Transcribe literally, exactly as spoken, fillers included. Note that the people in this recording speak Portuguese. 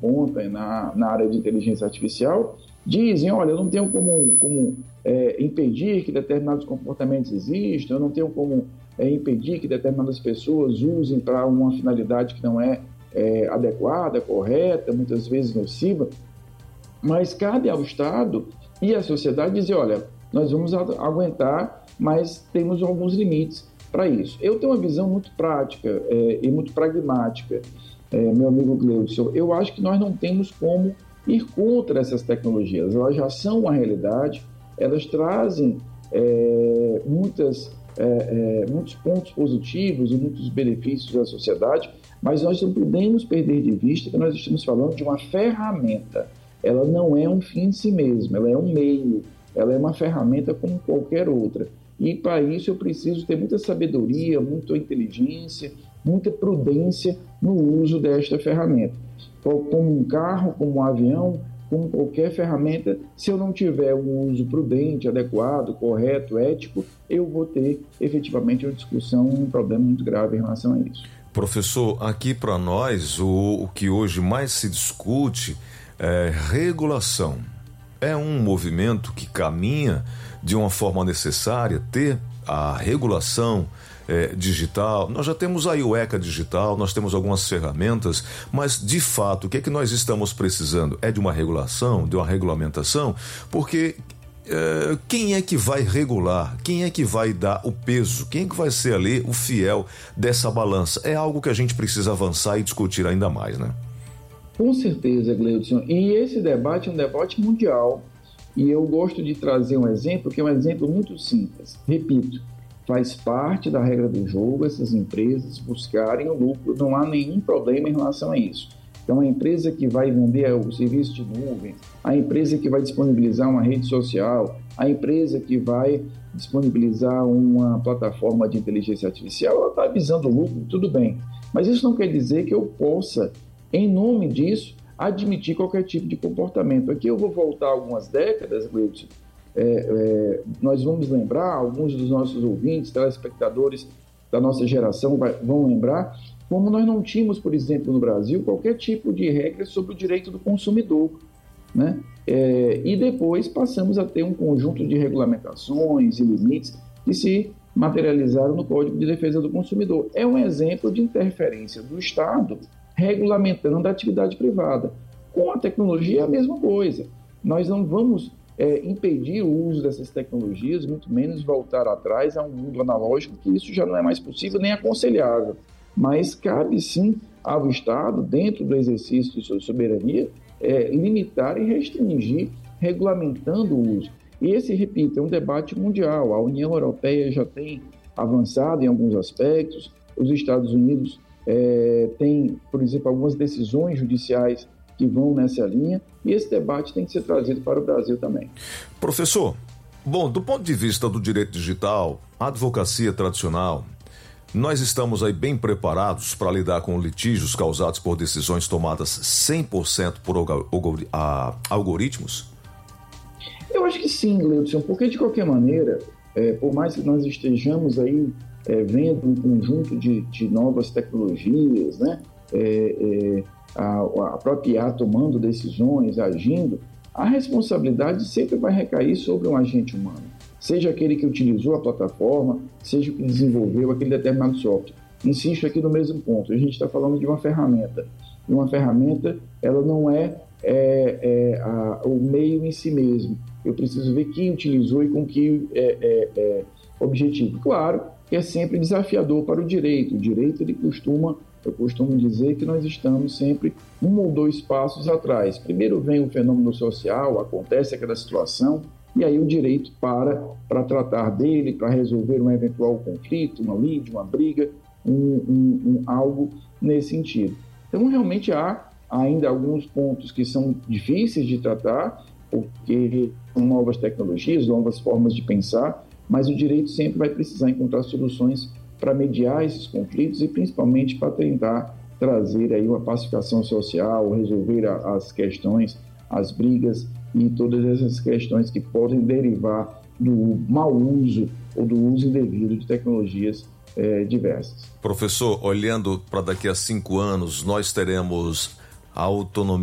ponta na, na área de inteligência artificial, dizem, olha, eu não tenho como, como é, impedir que determinados comportamentos existam, eu não tenho como é, impedir que determinadas pessoas usem para uma finalidade que não é, é adequada, correta, muitas vezes nociva, mas cabe ao Estado e à sociedade dizer, olha, nós vamos aguentar, mas temos alguns limites para isso. Eu tenho uma visão muito prática é, e muito pragmática, é, meu amigo Gleudson. Eu acho que nós não temos como ir contra essas tecnologias. Elas já são uma realidade, elas trazem é, muitas, é, é, muitos pontos positivos e muitos benefícios à sociedade, mas nós não podemos perder de vista que nós estamos falando de uma ferramenta. Ela não é um fim em si mesma, ela é um meio, ela é uma ferramenta como qualquer outra. E para isso eu preciso ter muita sabedoria, muita inteligência, muita prudência no uso desta ferramenta. Como um carro, como um avião, como qualquer ferramenta, se eu não tiver um uso prudente, adequado, correto, ético, eu vou ter efetivamente uma discussão, um problema muito grave em relação a isso. Professor, aqui para nós o, o que hoje mais se discute é regulação. É um movimento que caminha de uma forma necessária ter a regulação é, digital. Nós já temos aí o ECA digital, nós temos algumas ferramentas, mas de fato o que é que nós estamos precisando? É de uma regulação, de uma regulamentação, porque é, quem é que vai regular? Quem é que vai dar o peso? Quem é que vai ser ali o fiel dessa balança? É algo que a gente precisa avançar e discutir ainda mais, né? Com certeza, Gleudson. E esse debate é um debate mundial. E eu gosto de trazer um exemplo que é um exemplo muito simples. Repito, faz parte da regra do jogo essas empresas buscarem o lucro, não há nenhum problema em relação a isso. Então, a empresa que vai vender o serviço de nuvem, a empresa que vai disponibilizar uma rede social, a empresa que vai disponibilizar uma plataforma de inteligência artificial, ela está visando lucro, tudo bem. Mas isso não quer dizer que eu possa, em nome disso, admitir qualquer tipo de comportamento. Aqui eu vou voltar algumas décadas, Gleudson. É, é, nós vamos lembrar, alguns dos nossos ouvintes, telespectadores da nossa geração vai, vão lembrar, como nós não tínhamos, por exemplo, no Brasil, qualquer tipo de regra sobre o direito do consumidor, né? É, e depois passamos a ter um conjunto de regulamentações e limites que se materializaram no Código de Defesa do Consumidor. É um exemplo de interferência do Estado regulamentando a atividade privada. Com a tecnologia é a mesma coisa. Nós não vamos é, impedir o uso dessas tecnologias, muito menos voltar atrás a um mundo analógico, que isso já não é mais possível nem aconselhável. Mas cabe sim ao Estado, dentro do exercício de sua soberania, é, limitar e restringir, regulamentando o uso. E esse, repito, é um debate mundial. A União Europeia já tem avançado em alguns aspectos, os Estados Unidos É, tem, por exemplo, algumas decisões judiciais que vão nessa linha, e esse debate tem que ser trazido para o Brasil também. Professor, bom, do ponto de vista do direito digital, a advocacia tradicional, nós estamos aí bem preparados para lidar com litígios causados por decisões tomadas cem por cento por algoritmos? Eu acho que sim, Gleudson, porque de qualquer maneira, é, por mais que nós estejamos aí É, vendo um conjunto de, de novas tecnologias, né? é, é, a, a própria I A tomando decisões, agindo, a responsabilidade sempre vai recair sobre um agente humano, seja aquele que utilizou a plataforma, seja o que desenvolveu aquele determinado software. Insisto aqui no mesmo ponto, a gente está falando de uma ferramenta, e uma ferramenta ela não é, é, é a, o meio em si mesmo. Eu preciso ver quem utilizou e com que é, é, é, objetivo. Claro que é sempre desafiador para o direito. O direito, ele costuma, eu costumo dizer que nós estamos sempre um ou dois passos atrás. Primeiro vem o fenômeno social, acontece aquela situação, e aí o direito para para tratar dele, para resolver um eventual conflito, uma lide, uma briga, um, um, um, algo nesse sentido. Então, realmente há ainda alguns pontos que são difíceis de tratar, porque são novas tecnologias, novas formas de pensar, mas o direito sempre vai precisar encontrar soluções para mediar esses conflitos e principalmente para tentar trazer aí uma pacificação social, resolver a, as questões, as brigas e todas essas questões que podem derivar do mau uso ou do uso indevido de tecnologias é, diversas. Professor, olhando para daqui a cinco anos, nós teremos a autonomia